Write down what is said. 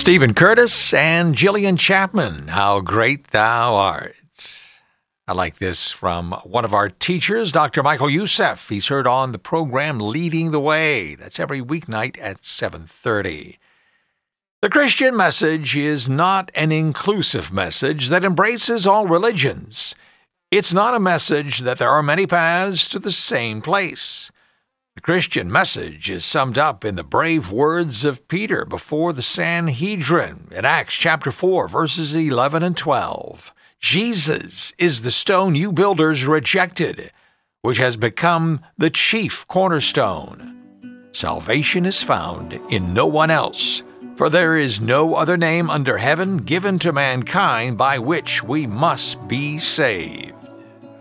Stephen Curtis and Gillian Chapman, How Great Thou Art. I like this from one of our teachers, Dr. Michael Youssef. He's heard on the program Leading the Way. That's every weeknight at 7:30. The Christian message is not an inclusive message that embraces all religions. It's not a message that there are many paths to the same place. The Christian message is summed up in the brave words of Peter before the Sanhedrin in Acts chapter 4, verses 11 and 12. Jesus is the stone you builders rejected, which has become the chief cornerstone. Salvation is found in no one else, for there is no other name under heaven given to mankind by which we must be saved.